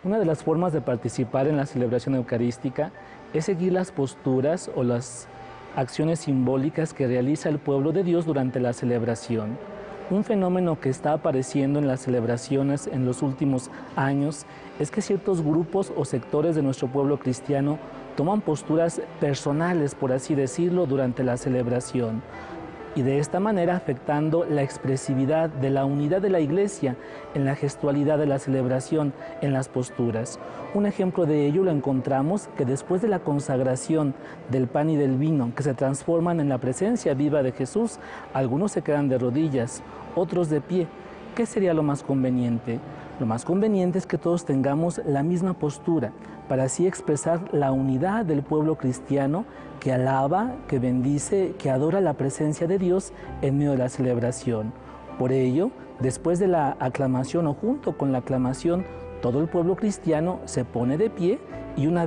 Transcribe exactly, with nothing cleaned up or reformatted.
Una de las formas de participar en la celebración eucarística es seguir las posturas o las acciones simbólicas que realiza el pueblo de Dios durante la celebración. Un fenómeno que está apareciendo en las celebraciones en los últimos años es que ciertos grupos o sectores de nuestro pueblo cristiano toman posturas personales, por así decirlo, durante la celebración, y de esta manera afectando la expresividad de la unidad de la Iglesia en la gestualidad de la celebración, en las posturas. Un ejemplo de ello lo encontramos que después de la consagración del pan y del vino, que se transforman en la presencia viva de Jesús, algunos se quedan de rodillas, otros de pie. ¿Qué sería lo más conveniente? Lo más conveniente es que todos tengamos la misma postura, para así expresar la unidad del pueblo cristiano que alaba, que bendice, que adora la presencia de Dios en medio de la celebración. Por ello, después de la aclamación o junto con la aclamación, todo el pueblo cristiano se pone de pie y una